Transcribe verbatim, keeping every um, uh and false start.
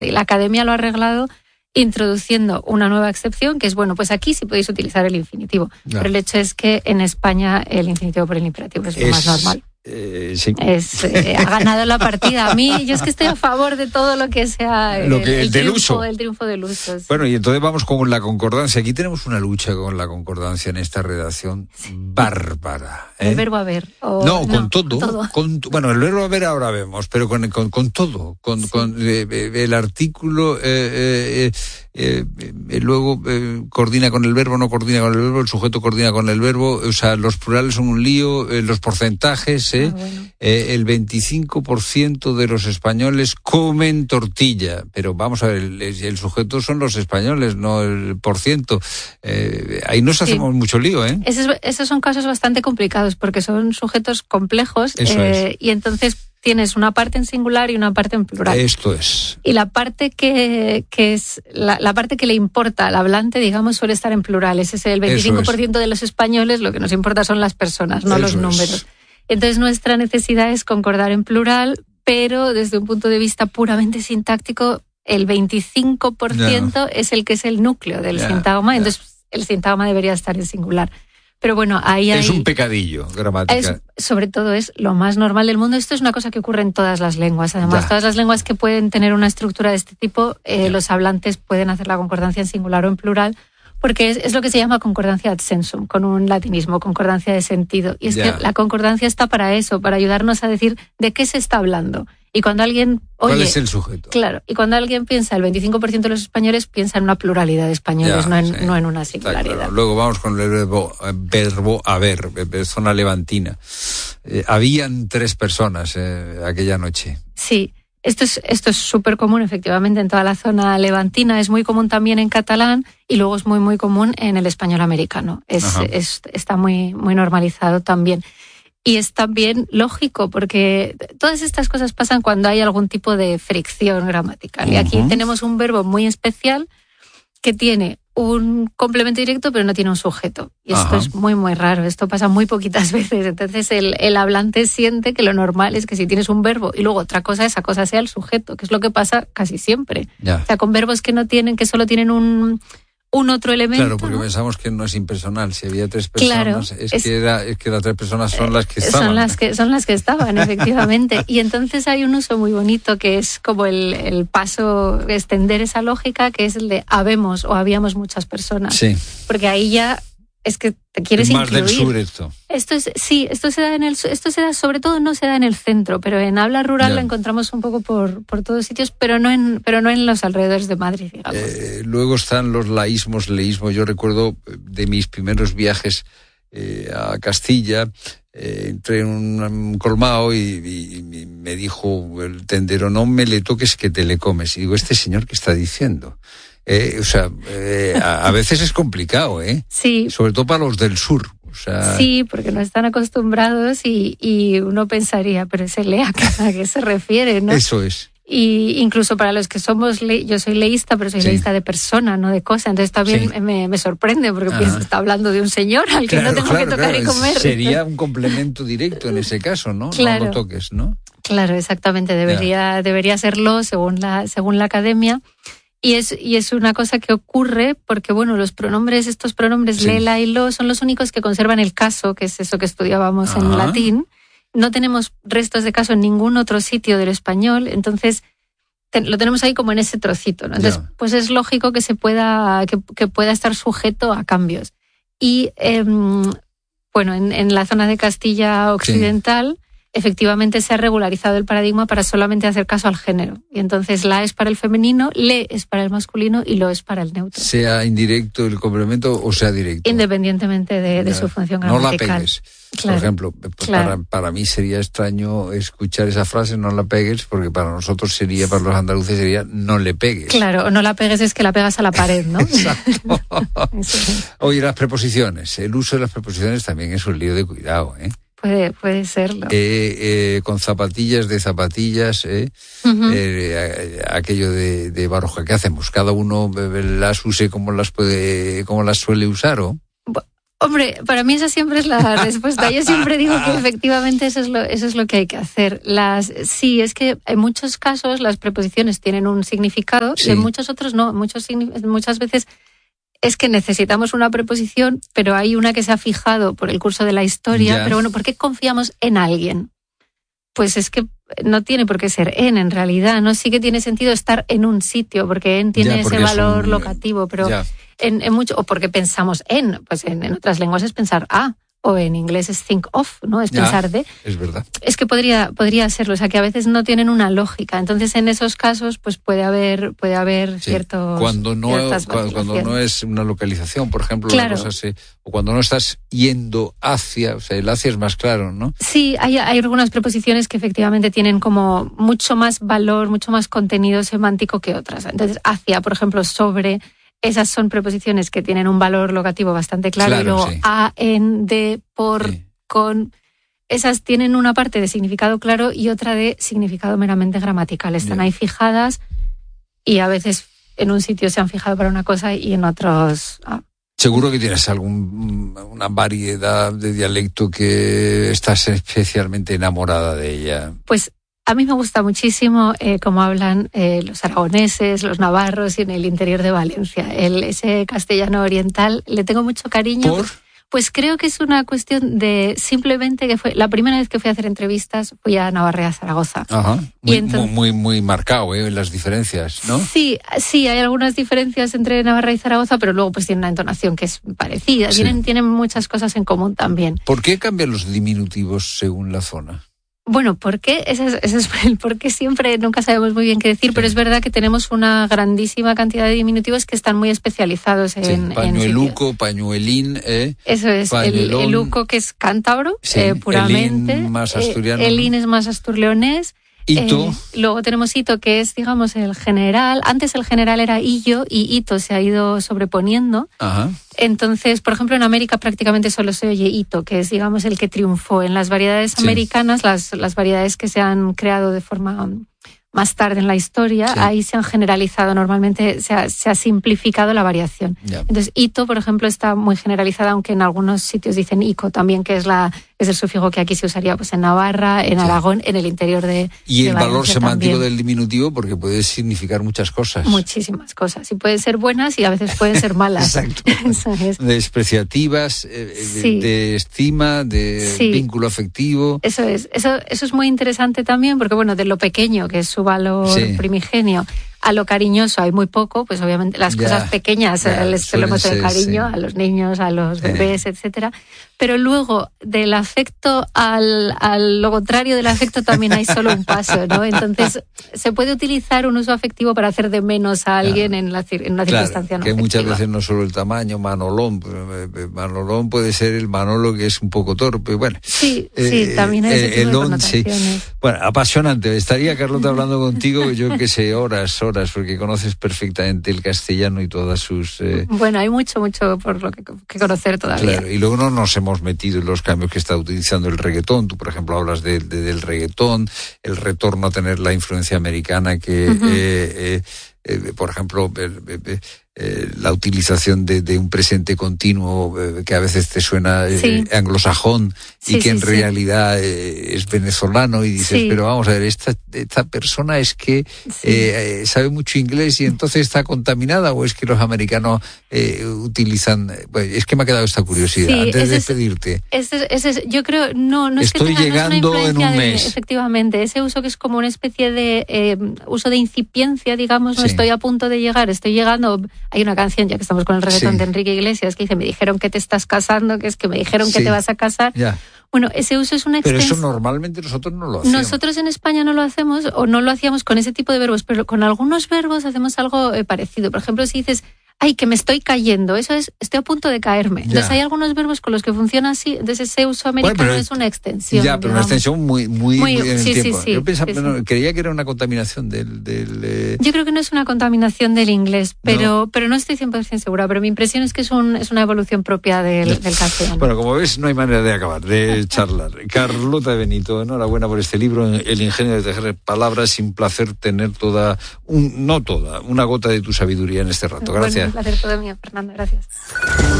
Y la Academia lo ha arreglado introduciendo una nueva excepción, que es, bueno, pues aquí sí podéis utilizar el infinitivo. No. Pero el hecho es que en España el infinitivo por el imperativo es lo es... más normal. Eh, sí. Es, eh, ha ganado la partida. A mí, yo es que estoy a favor de todo lo que sea el, lo que, el, el, del triunfo, uso. el triunfo del uso. Sí. Bueno, y entonces vamos con la concordancia. Aquí tenemos una lucha con la concordancia en esta redacción sí. bárbara. ¿eh? El verbo haber. O, no, con no, todo. Con todo. Con, bueno, el verbo haber ahora vemos, pero con, con, con todo. Con, sí. con eh, el artículo, eh, eh, eh, eh, luego eh, coordina con el verbo, no coordina con el verbo, el sujeto coordina con el verbo. O sea, los plurales son un lío, eh, los porcentajes, eh, ah, bueno. eh, el veinticinco por ciento de los españoles comen tortilla, pero vamos a ver, el, el sujeto son los españoles, no el por ciento. Eh, ahí nos hacemos sí. mucho lío, ¿eh? Esos, esos son casos bastante complicados porque son sujetos complejos eh, y entonces tienes una parte en singular y una parte en plural. Esto es. Y la parte que, que es la, la parte que le importa al hablante, digamos, suele estar en plural. Ese es el veinticinco por ciento es. de los españoles, lo que nos importa son las personas, no Eso los números. Es. Entonces nuestra necesidad es concordar en plural, pero desde un punto de vista puramente sintáctico, el veinticinco por ciento yeah. es el que es el núcleo del yeah. sintagma, entonces yeah. el sintagma debería estar en singular. Pero bueno, ahí hay... Es un pecadillo gramatical. Es, sobre todo es lo más normal del mundo. Esto es una cosa que ocurre en todas las lenguas. Además, ya. todas las lenguas que pueden tener una estructura de este tipo, eh, los hablantes pueden hacer la concordancia en singular o en plural, porque es, es lo que se llama concordancia ad sensum, con un latinismo, concordancia de sentido. Y es ya. que la concordancia está para eso, para ayudarnos a decir de qué se está hablando. Y cuando alguien oye... ¿Cuál es el sujeto? Claro, y cuando alguien piensa, el veinticinco por ciento de los españoles piensa en una pluralidad de españoles, ya, no, en, sí. no en una singularidad. Claro. Luego vamos con el verbo, verbo haber, zona levantina. Eh, habían tres personas eh, aquella noche. Sí. Esto es esto es súper común, efectivamente, en toda la zona levantina. Es muy común también en catalán y luego es muy, muy común en el español americano. Es, es está muy, muy normalizado también. Y es también lógico, porque todas estas cosas pasan cuando hay algún tipo de fricción gramatical. Uh-huh. Y aquí tenemos un verbo muy especial que tiene un complemento directo, pero no tiene un sujeto. Y esto Ajá. es muy, muy raro. Esto pasa muy poquitas veces. Entonces el, el hablante siente que lo normal es que si tienes un verbo y luego otra cosa, esa cosa sea el sujeto, que es lo que pasa casi siempre. Ya. O sea, con verbos que no tienen, que solo tienen un... un otro elemento. Claro, porque ¿no? pensamos que no es impersonal. Si había tres personas, claro, es, es, que era, es que las tres personas son las que estaban. Son las que, son las que estaban, efectivamente. Y entonces hay un uso muy bonito que es como el, el paso, extender esa lógica, que es el de habemos o habíamos muchas personas. Sí. Porque ahí ya es que te quieres es más incluir. Del sur esto. Esto es, sí, esto se da en el, esto se da, sobre todo no se da en el centro, pero en habla rural ya. la encontramos un poco por, por todos sitios, pero no en, pero no en los alrededores de Madrid, digamos. Eh, luego están los laísmos, leísmos. Yo recuerdo de mis primeros viajes eh, a Castilla, eh, entré en un colmado y, y, y me dijo el tendero, no me le toques que te le comes. Y digo, ¿este señor qué está diciendo? Eh, o sea, eh, a, a veces es complicado, ¿eh? Sí. Sobre todo para los del sur. O sea... Sí, porque no están acostumbrados y, y uno pensaría, pero ese lea, ¿a qué se refiere, no? Eso es. Y incluso para los que somos, le- yo soy leísta, pero soy sí. leísta de persona, no de cosa. Entonces también sí. me, me sorprende porque pienso, está hablando de un señor al que claro, no tengo claro, que tocar claro. y comer. Sería un complemento directo en ese caso, ¿no? Claro. No lo toques, ¿no? Claro, exactamente. Debería, debería serlo según la, según la academia. Y es, y es una cosa que ocurre porque, bueno, los pronombres, estos pronombres sí. le, la y lo, son los únicos que conservan el caso, que es eso que estudiábamos Ajá. en latín. No tenemos restos de caso en ningún otro sitio del español, entonces te, lo tenemos ahí como en ese trocito, ¿no? Entonces, yeah. pues es lógico que se pueda, que, que pueda estar sujeto a cambios. Y, eh, bueno, en, en la zona de Castilla Occidental... Sí. Efectivamente se ha regularizado el paradigma para solamente hacer caso al género. Y entonces la es para el femenino, le es para el masculino y lo es para el neutro. Sea indirecto el complemento o sea directo. Independientemente de, de su función gramatical. No la pegues. Claro, por ejemplo, claro. para, para mí sería extraño escuchar esa frase, no la pegues, porque para nosotros sería, para los andaluces sería, no le pegues. Claro, o no la pegues es que la pegas a la pared, ¿no? Exacto. Oye, las preposiciones. El uso de las preposiciones también es un lío de cuidado, ¿eh? Puede, puede serlo. Eh, eh, con zapatillas de zapatillas, eh, uh-huh. eh, aquello de, de Baroja, ¿qué hacemos? ¿Cada uno las use como las puede, como las suele usar, o? Hombre, para mí esa siempre es la respuesta. Yo siempre digo que efectivamente eso es lo, eso es lo que hay que hacer. Las, sí, es que en muchos casos las preposiciones tienen un significado sí. y en muchos otros no. Muchos, muchas veces es que necesitamos una preposición, pero hay una que se ha fijado por el curso de la historia. Ya. Pero bueno, ¿por qué confiamos en alguien? Pues es que no tiene por qué ser en, en realidad, ¿no? Sí que tiene sentido estar en un sitio, porque en tiene ya, porque ese valor un... locativo, pero en, en mucho, o porque pensamos en, pues en, en otras lenguas es pensar a, o en inglés es think of, ¿no? Es ya, pensar de. Es verdad. Es que podría, podría serlo, o sea que a veces no tienen una lógica. Entonces en esos casos, pues puede haber, puede haber sí. ciertos. Cuando no, cuando, cuando no es una localización, por ejemplo, claro. la cosa se, o cuando no estás yendo hacia, o sea, el hacia es más claro, ¿no? Sí, hay, hay algunas preposiciones que efectivamente tienen como mucho más valor, mucho más contenido semántico que otras. Entonces, hacia, por ejemplo, sobre. Esas son preposiciones que tienen un valor locativo bastante claro, claro y luego sí. a, en, de, por, sí. con. Esas tienen una parte de significado claro y otra de significado meramente gramatical. Están yeah. ahí fijadas y a veces en un sitio se han fijado para una cosa y en otros. Ah. Seguro que tienes algún, una variedad de dialecto que estás especialmente enamorada de ella. Pues. A mí me gusta muchísimo eh, cómo hablan eh, los aragoneses, los navarros y en el interior de Valencia. El, ese castellano oriental le tengo mucho cariño. ¿Por? Pues creo que es una cuestión de simplemente que fue la primera vez que fui a hacer entrevistas fui a Navarra y a Zaragoza. Ajá. Muy, y entonces, muy, muy marcado, ¿eh? Las diferencias, ¿no? Sí, sí, hay algunas diferencias entre Navarra y Zaragoza, pero luego pues tienen una entonación que es parecida. Sí. Tienen, tienen muchas cosas en común también. ¿Por qué cambian los diminutivos según la zona? Bueno, ¿por qué? Ese es, ese es el por qué siempre nunca sabemos muy bien qué decir, sí. pero es verdad que tenemos una grandísima cantidad de diminutivos que están muy especializados en... Sí, pañueluco, en pañuelín, ¿eh? Eso es, el, el uco que es cántabro, sí, eh, puramente. El in más asturiano. Eh, el in es más asturleonés. Ito. Eh, luego tenemos Ito, que es, digamos, el general. Antes el general era Illo y Ito se ha ido sobreponiendo. Ajá. Entonces, por ejemplo, en América prácticamente solo se oye Ito, que es, digamos, el que triunfó. En las variedades sí. americanas, las, las variedades que se han creado de forma más tarde en la historia, sí. ahí se han generalizado. Normalmente se ha, se ha simplificado la variación. Yeah. Entonces, Ito, por ejemplo, está muy generalizada, aunque en algunos sitios dicen Ico también, que es la es el sufijo que aquí se usaría pues en Navarra, en sí. Aragón, en el interior de Y de el Valencia valor semántico también. Del diminutivo, porque puede significar muchas cosas. Muchísimas cosas. Y pueden ser buenas y a veces pueden ser malas. Exacto. es. Despreciativas, eh, sí. de, de estima, de sí. vínculo afectivo. Eso es. Eso, eso es muy interesante también, porque bueno, de lo pequeño, que es su valor sí. primigenio, a lo cariñoso hay muy poco, pues obviamente las ya, cosas pequeñas ya, les solemos el cariño sí. a los niños, a los bebés, eh. etcétera. Pero luego del afecto al, al lo contrario del afecto también hay solo un paso, ¿no? Entonces se puede utilizar un uso afectivo para hacer de menos a alguien claro. en, la, en una claro, circunstancia no que afectiva. Muchas veces no solo el tamaño, Manolón, Manolón puede ser el Manolo que es un poco torpe, bueno. Sí, eh, sí, también hay ese tipo el de connotaciones. Sí. Bueno, apasionante. Estaría Carlota hablando contigo, yo que sé, horas, horas, porque conoces perfectamente el castellano y todas sus... Eh... Bueno, hay mucho, mucho por lo que, que conocer todavía. Claro, y luego no nos hemos metido en los cambios que está utilizando el reggaetón. Tú, por ejemplo, hablas de, de, del reggaetón, el retorno a tener la influencia americana que, uh-huh. eh, eh, eh, por ejemplo, eh, eh, eh, la utilización de, de un presente continuo eh, que a veces te suena eh, sí. anglosajón sí, y que sí, en sí. realidad eh, es venezolano y dices, sí. pero vamos a ver, esta, esta persona es que sí. eh, sabe mucho inglés y entonces está contaminada, o es que los americanos eh, utilizan... Pues, es que me ha quedado esta curiosidad sí, antes de es, despedirte. Ese, ese, yo creo, no, no es Estoy que tenga, llegando no es una en un mes. De, efectivamente, ese uso que es como una especie de eh, uso de incipiencia, digamos, no sí. estoy a punto de llegar, estoy llegando. Hay una canción, ya que estamos con el reggaetón sí. de Enrique Iglesias, que dice, me dijeron que te estás casando, que es que me dijeron sí. que te vas a casar. Ya. Bueno, ese uso es una extensión. Pero eso normalmente nosotros no lo hacemos. Nosotros en España no lo hacemos, o no lo hacíamos con ese tipo de verbos, pero con algunos verbos hacemos algo eh, parecido. Por ejemplo, si dices, ay, que me estoy cayendo, eso es, estoy a punto de caerme. Ya. Entonces hay algunos verbos con los que funciona así, entonces ese uso americano bueno, es una extensión. Ya, pero digamos. Una extensión muy, muy, muy, muy en sí, el tiempo. Sí, sí, Yo pensaba, sí, bueno, sí. creía que era una contaminación del... del eh... Yo creo que no es una contaminación del inglés, pero no, pero no estoy cien por ciento segura, pero mi impresión es que es, un, es una evolución propia del, del castellano. Bueno, como ves, no hay manera de acabar, de charlar. Carlota Benito, enhorabuena por este libro, El ingenio de tejer palabras, sin placer tener toda, un, no toda, una gota de tu sabiduría en este rato. Gracias. Bueno, un placer todo mío, Fernando, gracias.